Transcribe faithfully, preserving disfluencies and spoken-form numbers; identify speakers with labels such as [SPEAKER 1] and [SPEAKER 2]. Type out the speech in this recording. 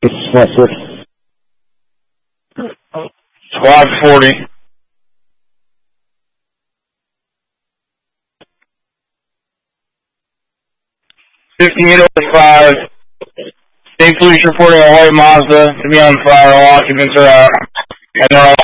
[SPEAKER 1] Squad forty.
[SPEAKER 2] Squad forty. fifty-eight oh five. State police reporting a white Mazda to be on fire. All occupants are out. And they're all